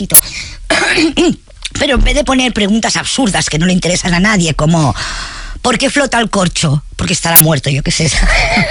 momentito. Pero en vez de poner preguntas absurdas que no le interesan a nadie, como ¿por qué flota el corcho? Porque estará muerto, yo qué sé.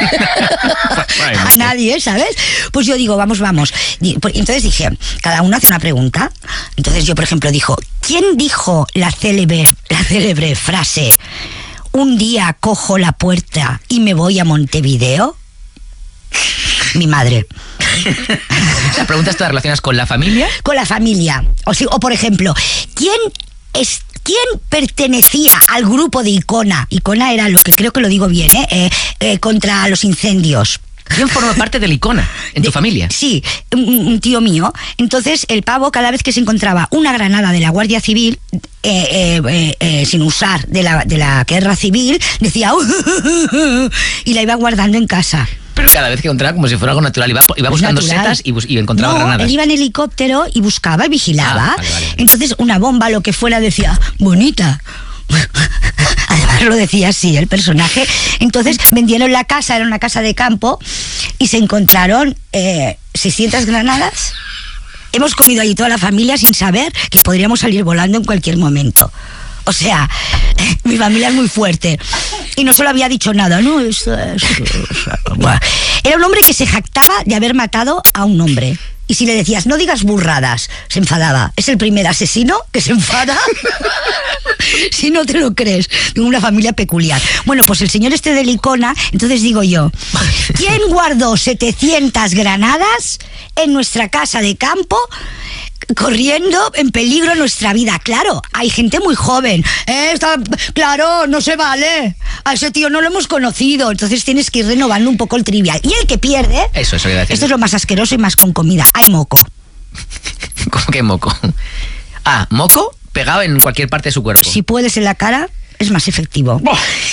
A nadie, ¿sabes? Pues yo digo, vamos. Entonces dije, cada uno hace una pregunta. Entonces yo, por ejemplo, dijo, ¿quién dijo la célebre frase, un día cojo la puerta y me voy a Montevideo? Mi madre. ¿Las preguntas todas relacionadas con la familia? Con la familia. O por ejemplo, ¿quién pertenecía al grupo de Icona? Icona era lo que creo que lo digo bien, contra los incendios. ¿Quién forma parte del Icona en tu familia? Sí, un tío mío. Entonces el pavo, cada vez que se encontraba una granada de la Guardia Civil, sin usar de la guerra civil, decía y la iba guardando en casa. Pero cada vez que encontraba, como si fuera algo natural, iba buscando setas y encontraba granadas. Él iba en helicóptero y buscaba y vigilaba. Vale. Entonces una bomba, lo que fuera, decía, bonita. Además lo decía así el personaje. Entonces vendieron la casa, era una casa de campo, y se encontraron 600 granadas. Hemos comido allí toda la familia sin saber que podríamos salir volando en cualquier momento. O sea, mi familia es muy fuerte. Y no se lo había dicho nada, ¿no? Era un hombre que se jactaba de haber matado a un hombre. Y si le decías, no digas burradas, se enfadaba. Es el primer asesino que se enfada si no te lo crees. Tengo una familia peculiar. Bueno, pues el señor este de Icona, entonces digo yo, ¿quién guardó 700 granadas en nuestra casa de campo, corriendo en peligro nuestra vida? Claro, hay gente muy joven. Claro, no se vale. A ese tío no lo hemos conocido. Entonces tienes que ir renovando un poco el trivial. Y el que pierde, eso iba a decir. Esto es lo más asqueroso y más con comida, hay moco. ¿Cómo que moco? Moco pegado en cualquier parte de su cuerpo. Si puedes en la cara, es más efectivo.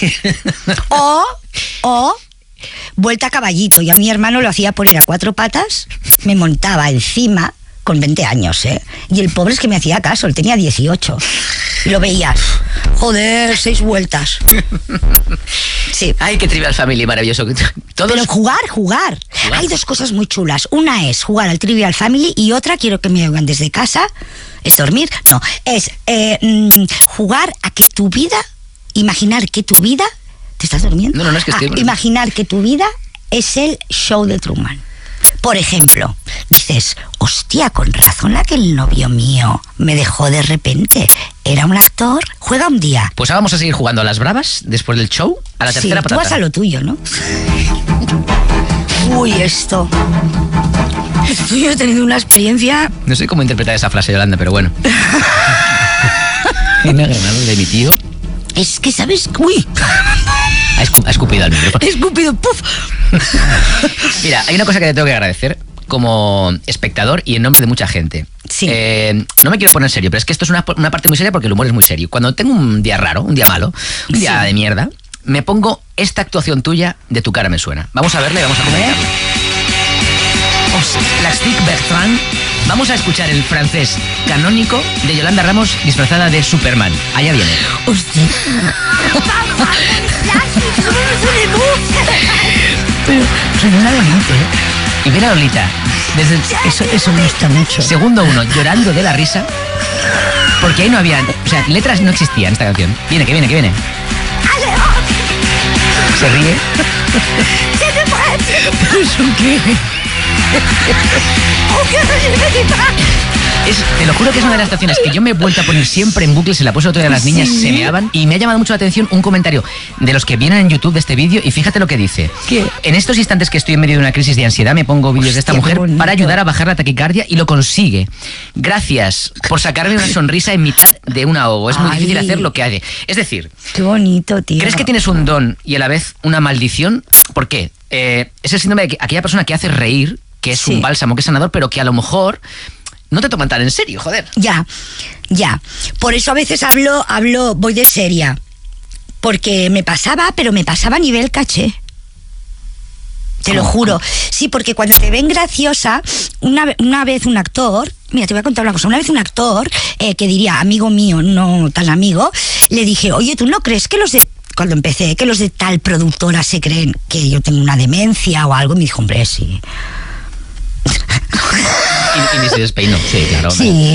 O vuelta a caballito. Y a mi hermano lo hacía poner a 4 patas, me montaba encima con 20 años, y el pobre es que me hacía caso, él tenía 18. Y lo veías, joder, 6 vueltas. Sí. Ay, qué Trivial Family, maravilloso. Pero jugar. Hay 2 cosas muy chulas. Una es jugar al Trivial Family y otra, quiero que me oigan desde casa, es dormir. No, es jugar a que tu vida, imaginar que tu vida, ¿te estás durmiendo? No, es que estoy... Imaginar que tu vida es el show de Truman. Por ejemplo, dices, hostia, con razón la que el novio mío me dejó de repente. Era un actor, juega un día. Pues ahora vamos a seguir jugando a las bravas después del show, a la tercera patata. Tú vas a lo tuyo, ¿no? Uy, esto. Yo he tenido una experiencia... No sé cómo interpretar esa frase, Yolanda, pero bueno. Una granada de mi tío. Es que, ¿sabes? Uy. Ha escupido al micrófono. He escupido, ¡puf! Mira, hay una cosa que te tengo que agradecer como espectador y en nombre de mucha gente. Sí. No me quiero poner serio, pero es que esto es una parte muy seria porque el humor es muy serio. Cuando tengo un día raro, un día malo, un día de mierda, me pongo esta actuación tuya de Tu cara me suena. Vamos a verla y vamos a comentarla. Plastic Bertrand. Vamos a escuchar el francés canónico de Yolanda Ramos disfrazada de Superman. Allá viene. Hostia. Pero regularmente. Y mira, Lolita, eso me gusta mucho. Segundo 1, llorando de la risa, porque ahí no había, o sea, letras no existían en esta canción. Viene, que viene. Se ríe. ¿Pero eso qué? Te lo juro que es una de las canciones que yo me he vuelto a poner siempre en bucle. Se la puse otra de las niñas, se meaban. Y me ha llamado mucho la atención un comentario de los que vienen en YouTube de este vídeo. Y fíjate lo que dice. ¿Qué? En estos instantes que estoy en medio de una crisis de ansiedad, me pongo vídeos de esta mujer para ayudar a bajar la taquicardia, y lo consigue. Gracias por sacarme una sonrisa en mitad de un ahogo. Es muy difícil hacer lo que hace. Es decir, qué bonito, tío. ¿Crees que tienes un don y a la vez una maldición? ¿Por qué? Es el síndrome de aquella persona que hace reír, que es un bálsamo, que es sanador, pero que a lo mejor no te toman tan en serio, joder. Ya. Por eso a veces voy de seria. Porque me pasaba, pero me pasaba a nivel caché. Te lo juro. Sí, porque cuando te ven graciosa, una vez un actor, mira, te voy a contar una cosa. Una vez un actor, que diría amigo mío, no tan amigo, le dije, oye, ¿tú no crees que cuando empecé, que los de tal productora se creen que yo tengo una demencia o algo? Y me dijo, hombre, sí. Y ni se despeinó. Sí, claro. Sí.